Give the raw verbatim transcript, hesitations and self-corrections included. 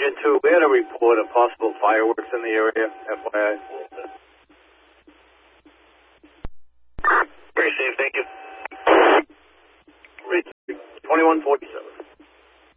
Engine two, we had a report of possible fireworks in the area, F Y I. Very safe, thank you. twenty-one forty-seven.